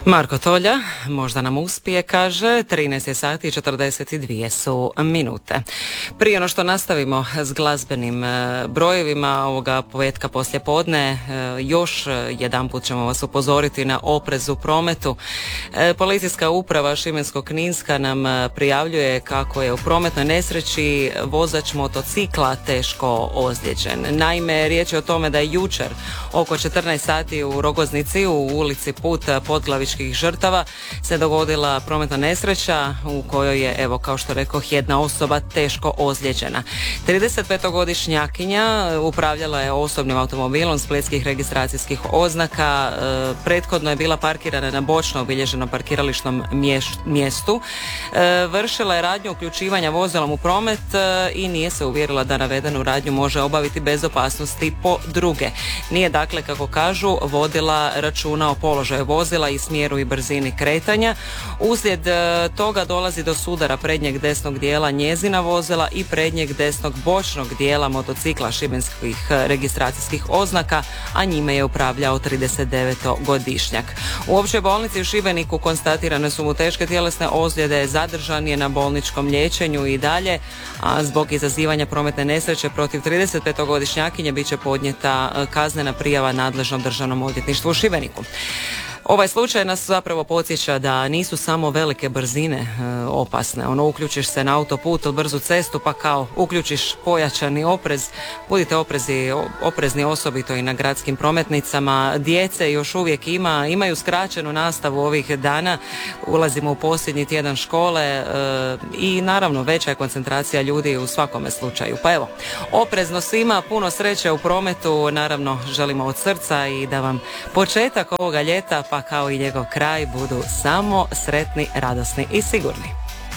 Marko Tolja, možda nam uspije, kaže, 13 je sati i 42 su minute. Prije ono što nastavimo s glazbenim brojevima ovoga petka poslje podne, još jedanput ćemo vas upozoriti na oprez u prometu. Policijska uprava Šibensko-kninska nam prijavljuje kako je u prometnoj nesreći vozač motocikla teško ozlijeđen. Naime, riječ je o tome da je jučer oko 14 sati u Rogoznici u ulici Put Podglavičkih žrtava se dogodila prometna nesreća u kojoj je, evo kao što rekoh, jedna osoba teško ozlijeđena. 35-godišnjakinja upravljala je osobnim automobilom splitskih registracijskih oznaka, prethodno je bila parkirana na bočno obilježenom parkirališnom mjestu, vršila je radnju uključivanja vozilom u promet i nije se uvjerila da navedenu radnju može obaviti bez opasnosti po druge. Nije dakle, kako kažu, vodila računa o položaju vozila i smjeru i brzini kretanja. Uslijed toga dolazi do sudara prednjeg desnog dijela njezina vozila i prednjeg desnog bočnog dijela motocikla šibenskih registracijskih oznaka, a njime je upravljao 39-godišnjak. U općoj bolnici u Šibeniku konstatirane su mu teške tjelesne ozljede, zadržan je na bolničkom liječenju i dalje, a zbog izazivanja prometne nesreće protiv 35-godišnjakinje bit će podnijeta kaznena prijava nadležnom državnom odvjetništvu u Šibeniku. Ovaj slučaj nas zapravo podsjeća da nisu samo velike brzine opasne. Uključiš se na autoput ili brzu cestu pa kao uključiš pojačani oprez. Budite oprezni osobito i na gradskim prometnicama. Djece još uvijek imaju skraćenu nastavu ovih dana. Ulazimo u posljednji tjedan škole i naravno veća je koncentracija ljudi u svakome slučaju. Pa evo, oprezno svima, puno sreće u prometu. Naravno želimo od srca i da vam početak ovoga ljeta pa kao i njegov kraj budu samo sretni, radosni i sigurni.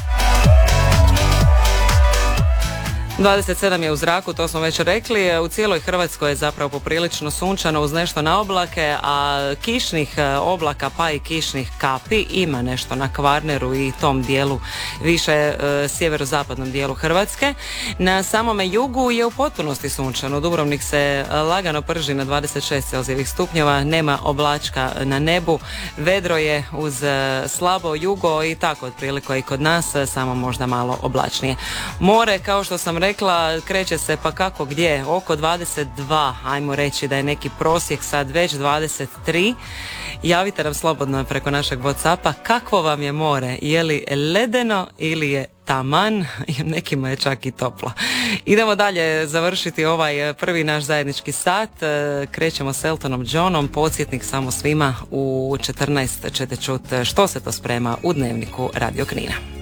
27 je u zraku, to smo već rekli. U cijeloj Hrvatskoj je zapravo poprilično sunčano uz nešto na oblake, a kišnih oblaka pa i kišnih kapi ima nešto na Kvarneru i tom dijelu, više sjeverozapadnom dijelu Hrvatske. Na samome jugu je u potpunosti sunčano. Dubrovnik se lagano prži na 26 celzijevih stupnjeva, nema oblačka na nebu, vedro je uz slabo jugo i tako otprilike i kod nas, samo možda malo oblačnije. More, kao što sam rekla, kreće se pa kako gdje, oko 22, ajmo reći da je neki prosjek sad već 23. Javite nam slobodno preko našeg WhatsAppa kakvo vam je more, je li ledeno ili je taman, nekima je čak i toplo. Idemo dalje završiti ovaj prvi naš zajednički sat. Krećemo s Eltonom Johnom, podsjetnik samo svima u 14 ćete čuti što se to sprema u Dnevniku Radio Knina.